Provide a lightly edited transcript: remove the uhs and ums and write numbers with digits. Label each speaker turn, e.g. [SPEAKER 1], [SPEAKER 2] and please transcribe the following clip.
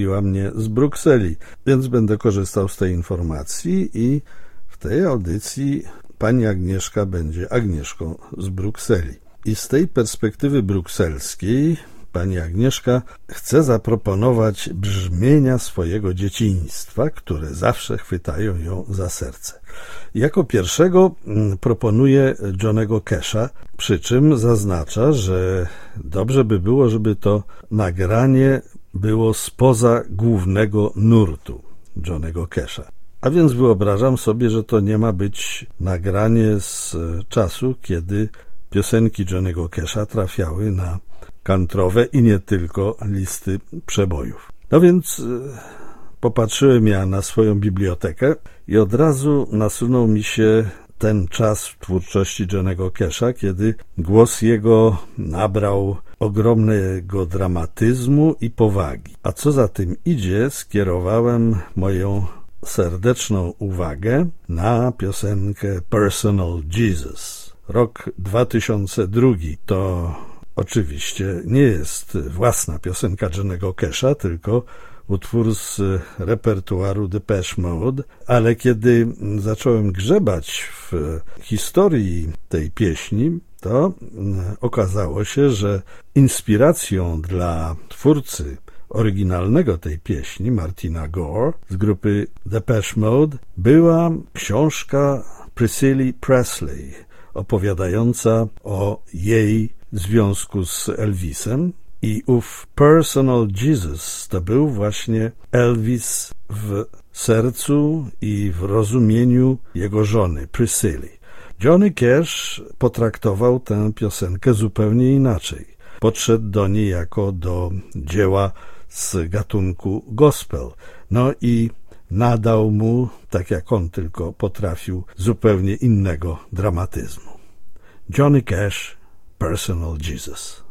[SPEAKER 1] mnie z Brukseli, więc będę korzystał z tej informacji i w tej audycji pani Agnieszka będzie Agnieszką z Brukseli. I z tej perspektywy brukselskiej pani Agnieszka chce zaproponować brzmienia swojego dzieciństwa, które zawsze chwytają ją za serce. Jako pierwszego proponuje Johnny'ego Casha, przy czym zaznacza, że dobrze by było, żeby to nagranie było spoza głównego nurtu Johnny'ego Casha. A więc wyobrażam sobie, że to nie ma być nagranie z czasu, kiedy piosenki Johnny'ego Casha trafiały na kantrowe i nie tylko listy przebojów. No więc popatrzyłem ja na swoją bibliotekę i od razu nasunął mi się ten czas w twórczości Johnny'ego Casha, kiedy głos jego nabrał ogromnego dramatyzmu i powagi. A co za tym idzie, skierowałem moją serdeczną uwagę na piosenkę Personal Jesus. Rok 2002 to oczywiście nie jest własna piosenka Johnny'ego Casha, tylko utwór z repertuaru Depeche Mode, ale kiedy zacząłem grzebać w historii tej pieśni, to okazało się, że inspiracją dla twórcy oryginalnego tej pieśni, Martina Gore, z grupy Depeche Mode, była książka Priscilla Presley, opowiadająca o jej związku z Elvisem. I ów Personal Jesus to był właśnie Elvis w sercu i w rozumieniu jego żony, Priscilla. Johnny Cash potraktował tę piosenkę zupełnie inaczej. Podszedł do niej jako do dzieła z gatunku gospel. No i nadał mu, tak jak on tylko potrafił, zupełnie innego dramatyzmu. Johnny Cash, Personal Jesus.